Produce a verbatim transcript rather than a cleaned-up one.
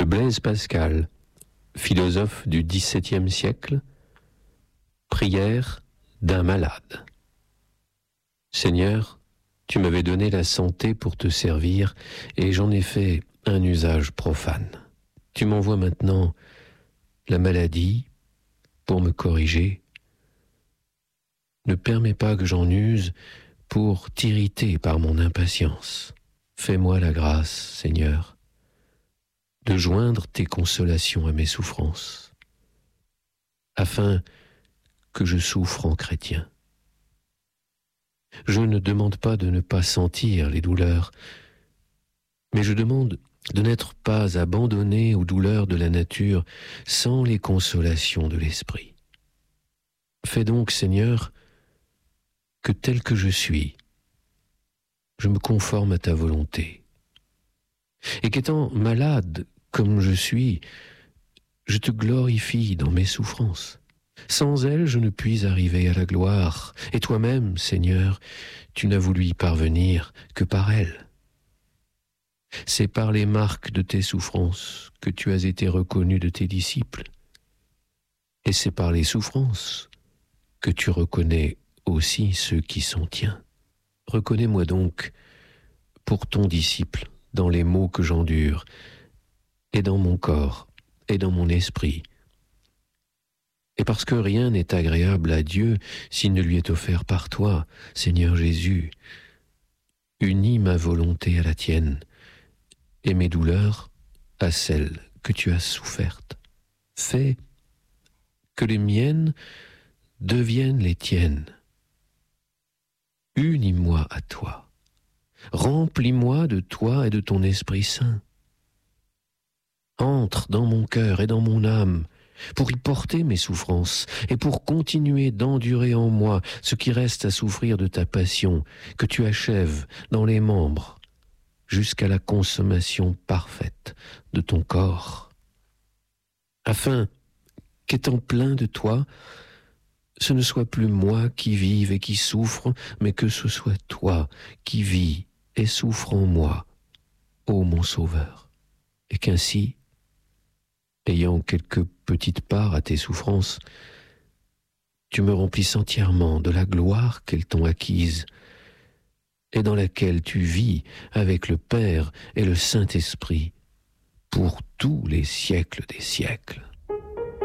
Blaise Pascal, philosophe du dix-septième siècle, prière d'un malade. Seigneur, tu m'avais donné la santé pour te servir et j'en ai fait un usage profane. Tu m'envoies maintenant la maladie pour me corriger. Ne permets pas que j'en use pour t'irriter par mon impatience. Fais-moi la grâce, Seigneur, de joindre tes consolations à mes souffrances, afin que je souffre en chrétien. Je ne demande pas de ne pas sentir les douleurs, mais je demande de n'être pas abandonné aux douleurs de la nature sans les consolations de l'esprit. Fais donc, Seigneur, que tel que je suis, je me conforme à ta volonté, et qu'étant malade comme je suis, je te glorifie dans mes souffrances. Sans elle, je ne puis arriver à la gloire, et toi-même, Seigneur, tu n'as voulu y parvenir que par elle. C'est par les marques de tes souffrances que tu as été reconnu de tes disciples, et c'est par les souffrances que tu reconnais aussi ceux qui sont tiens. Reconnais-moi donc pour ton disciple dans les maux que j'endure, et dans mon corps, et dans mon esprit. Et parce que rien n'est agréable à Dieu s'il ne lui est offert par toi, Seigneur Jésus, unis ma volonté à la tienne, et mes douleurs à celles que tu as souffertes. Fais que les miennes deviennent les tiennes. Unis-moi à toi. Remplis-moi de toi et de ton Esprit Saint. Entre dans mon cœur et dans mon âme pour y porter mes souffrances et pour continuer d'endurer en moi ce qui reste à souffrir de ta passion que tu achèves dans les membres jusqu'à la consommation parfaite de ton corps, afin qu'étant plein de toi, ce ne soit plus moi qui vive et qui souffre, mais que ce soit toi qui vis et souffre en moi, ô mon Sauveur, et qu'ainsi, ayant quelque petite part à tes souffrances, tu me remplisses entièrement de la gloire qu'elles t'ont acquise et dans laquelle tu vis avec le Père et le Saint-Esprit pour tous les siècles des siècles.